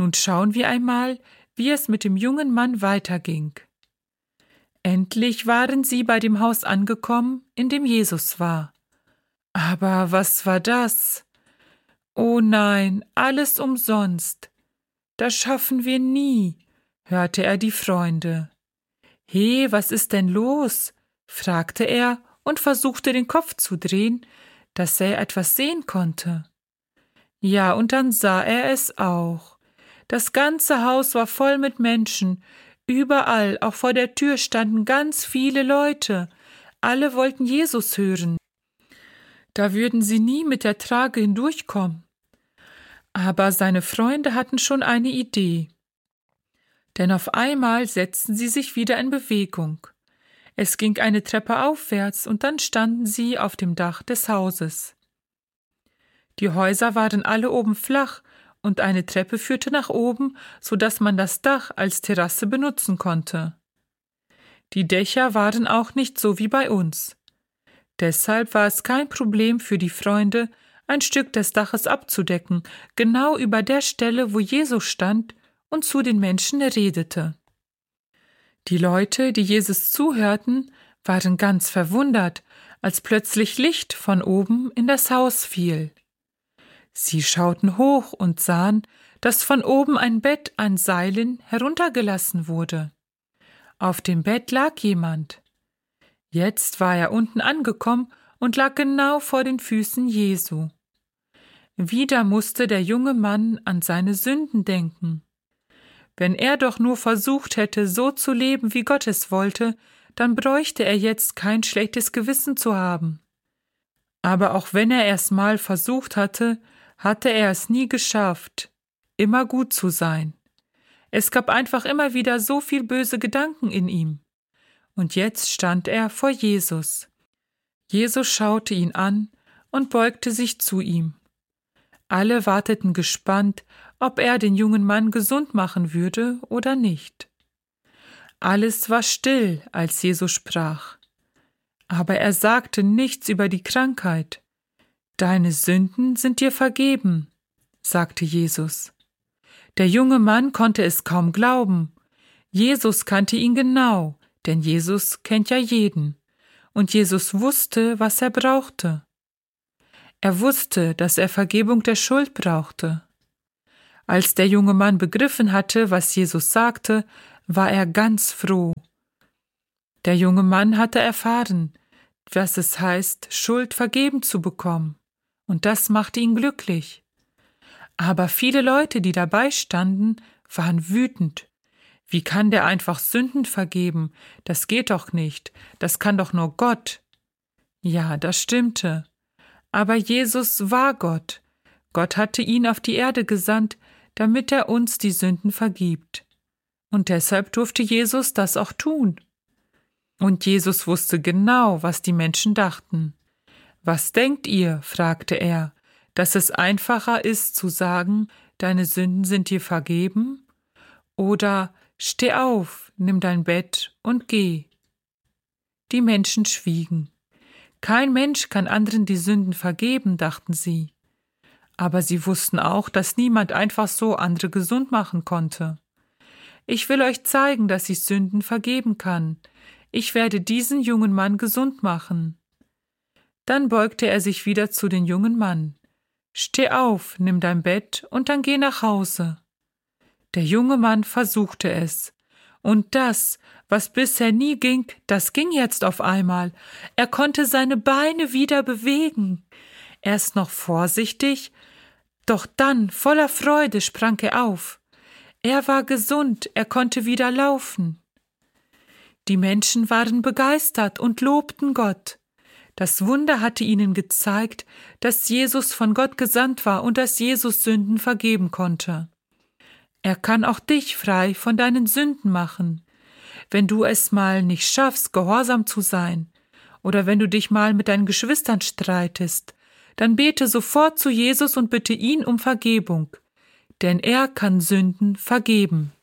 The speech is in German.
Nun schauen wir einmal, wie es mit dem jungen Mann weiterging. Endlich waren sie bei dem Haus angekommen, in dem Jesus war. Aber was war das? Oh nein, alles umsonst. Das schaffen wir nie, hörte er die Freunde. He, was ist denn los? Fragte er und versuchte den Kopf zu drehen, dass er etwas sehen konnte. Ja, und dann sah er es auch. Das ganze Haus war voll mit Menschen. Überall, auch vor der Tür, standen ganz viele Leute. Alle wollten Jesus hören. Da würden sie nie mit der Trage hindurchkommen. Aber seine Freunde hatten schon eine Idee. Denn auf einmal setzten sie sich wieder in Bewegung. Es ging eine Treppe aufwärts und dann standen sie auf dem Dach des Hauses. Die Häuser waren alle oben flach und eine Treppe führte nach oben, so dass man das Dach als Terrasse benutzen konnte. Die Dächer waren auch nicht so wie bei uns. Deshalb war es kein Problem für die Freunde, ein Stück des Daches abzudecken, genau über der Stelle, wo Jesus stand und zu den Menschen redete. Die Leute, die Jesus zuhörten, waren ganz verwundert, als plötzlich Licht von oben in das Haus fiel. Sie schauten hoch und sahen, dass von oben ein Bett an Seilen heruntergelassen wurde. Auf dem Bett lag jemand. Jetzt war er unten angekommen und lag genau vor den Füßen Jesu. Wieder musste der junge Mann an seine Sünden denken. Wenn er doch nur versucht hätte, so zu leben, wie Gott es wollte, dann bräuchte er jetzt kein schlechtes Gewissen zu haben. Aber auch wenn er erst mal versucht hatte, hatte er es nie geschafft, immer gut zu sein. Es gab einfach immer wieder so viel böse Gedanken in ihm. Und jetzt stand er vor Jesus. Jesus schaute ihn an und beugte sich zu ihm. Alle warteten gespannt, ob er den jungen Mann gesund machen würde oder nicht. Alles war still, als Jesus sprach. Aber er sagte nichts über die Krankheit. »Deine Sünden sind dir vergeben«, sagte Jesus. Der junge Mann konnte es kaum glauben. Jesus kannte ihn genau, denn Jesus kennt ja jeden. Und Jesus wusste, was er brauchte. Er wusste, dass er Vergebung der Schuld brauchte. Als der junge Mann begriffen hatte, was Jesus sagte, war er ganz froh. Der junge Mann hatte erfahren, was es heißt, Schuld vergeben zu bekommen. Und das machte ihn glücklich. Aber viele Leute, die dabei standen, waren wütend. Wie kann der einfach Sünden vergeben? Das geht doch nicht. Das kann doch nur Gott. Ja, das stimmte. Aber Jesus war Gott. Gott hatte ihn auf die Erde gesandt, damit er uns die Sünden vergibt. Und deshalb durfte Jesus das auch tun. Und Jesus wusste genau, was die Menschen dachten. »Was denkt ihr?« fragte er, »dass es einfacher ist zu sagen, deine Sünden sind dir vergeben? Oder steh auf, nimm dein Bett und geh?« Die Menschen schwiegen. Kein Mensch kann anderen die Sünden vergeben, dachten sie. Aber sie wussten auch, dass niemand einfach so andere gesund machen konnte. »Ich will euch zeigen, dass ich Sünden vergeben kann. Ich werde diesen jungen Mann gesund machen.« Dann beugte er sich wieder zu dem jungen Mann. »Steh auf, nimm dein Bett und dann geh nach Hause.« Der junge Mann versuchte es. Und das, was bisher nie ging, das ging jetzt auf einmal. Er konnte seine Beine wieder bewegen. Erst noch vorsichtig, doch dann, voller Freude, sprang er auf. Er war gesund, er konnte wieder laufen. Die Menschen waren begeistert und lobten Gott. Das Wunder hatte ihnen gezeigt, dass Jesus von Gott gesandt war und dass Jesus Sünden vergeben konnte. Er kann auch dich frei von deinen Sünden machen. Wenn du es mal nicht schaffst, gehorsam zu sein, oder wenn du dich mal mit deinen Geschwistern streitest, dann bete sofort zu Jesus und bitte ihn um Vergebung, denn er kann Sünden vergeben.